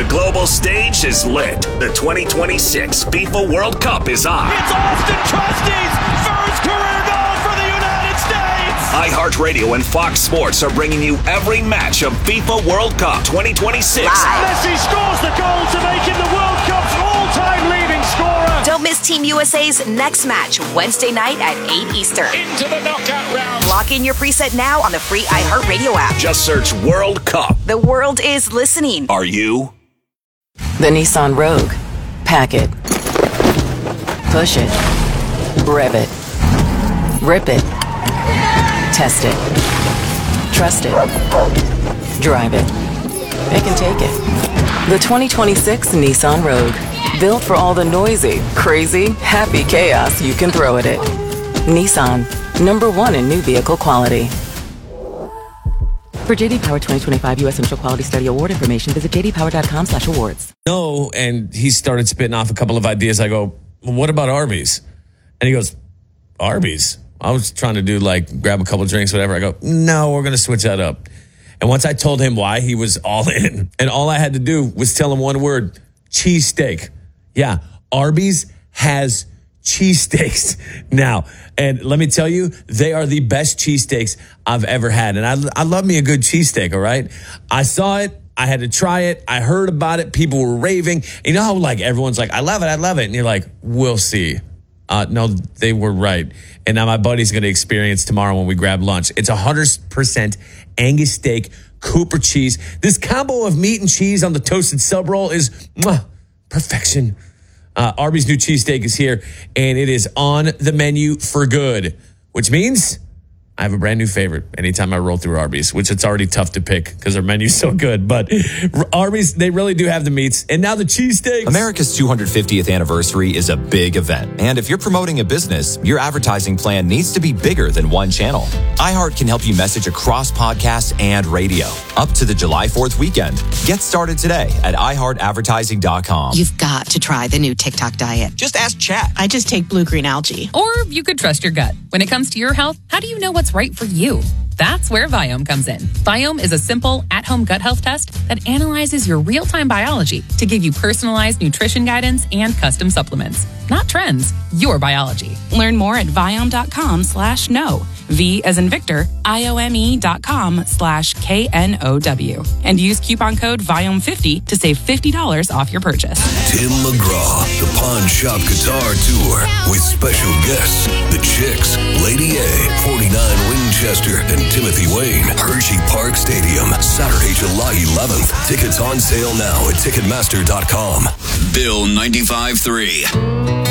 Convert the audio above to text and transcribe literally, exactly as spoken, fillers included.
global stage is lit. The twenty twenty-six FIFA World Cup is on. It's Austin Trusty's first career goal for the United States! iHeartRadio and Fox Sports are bringing you every match of FIFA World Cup twenty twenty-six. Live. Messi scores the goal to make him the World Cup's all-time leading scorer. Don't miss Team U S A's next match, Wednesday night at eight Eastern. Into the knockout round. Lock in your preset now on the free iHeartRadio app. Just search World Cup. The world is listening. Are you? The Nissan Rogue. Pack it. Push it. Rev it. Rip it. Test it. Trust it. Drive it. It can take it. The twenty twenty-six Nissan Rogue. Built for all the noisy, crazy, happy chaos you can throw at it. Nissan. Number one in new vehicle quality. For J D Power twenty twenty-five U S Initial Quality Study Award information, visit j d power dot com slash awards. No, and he started spitting off a couple of ideas. I go, well, what about Arby's? And he goes, Arby's? I was trying to do like grab a couple of drinks, whatever. I go, no, we're going to switch that up. And once I told him why, he was all in. And all I had to do was tell him one word, cheesesteak. Yeah, Arby's has cheesesteaks now. And let me tell you, they are the best cheesesteaks I've ever had. And I, I love me a good cheesesteak, all right? I saw it. I had to try it. I heard about it. People were raving. You know how like everyone's like, I love it. I love it. And you're like, we'll see. Uh, no, they were right. And now my buddy's going to experience tomorrow when we grab lunch. It's one hundred percent Angus steak, Cooper cheese. This combo of meat and cheese on the toasted sub roll is mwah, perfection. Uh, Arby's new cheesesteak is here, and it is on the menu for good, which means I have a brand new favorite anytime I roll through Arby's, which it's already tough to pick because their menu's so good. But Arby's, they really do have the meats. And now the cheesesteaks. America's two hundred fiftieth anniversary is a big event. And if you're promoting a business, your advertising plan needs to be bigger than one channel. iHeart can help you message across podcasts and radio. Up to the July fourth weekend. Get started today at i heart advertising dot com. You've got to try the new TikTok diet. Just ask Chat. I just take blue-green algae. Or you could trust your gut. When it comes to your health, how do you know what's right for you? That's where Viome comes in. Viome is a simple, at-home gut health test that analyzes your real-time biology to give you personalized nutrition guidance and custom supplements. Not trends, your biology. Learn more at Viome dot com slash no. V as in Victor, I O M E dot com slash K N O W. And use coupon code Viome fifty to save fifty dollars off your purchase. Tim McGraw, the Pawn Shop Guitar Tour with special guests, The Chicks, Lady A, forty-nine Winchester, and Timothy Wayne, Hershey Park Stadium, Saturday, July eleventh. Tickets on sale now at ticketmaster dot com. Bill ninety-five point three.